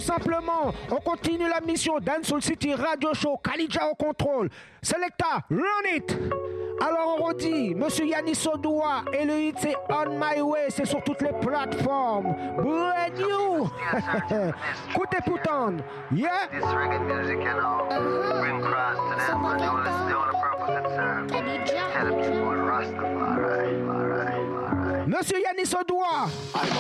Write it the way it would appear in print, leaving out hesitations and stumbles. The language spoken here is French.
simplement. On continue la mission Dancehall City Radio Show. Kalidja au contrôle. Selecta, run it. Alors on redit, Monsieur Yanis Odoua et le hit c'est On My Way, c'est sur toutes les plateformes. Brand new. Écoutez Poutan. Yeah. This reggae music, you know, bring cross to them, and the only purpose it serves. Tell them people Rastafari, alright. Monsieur Yanis Odoua.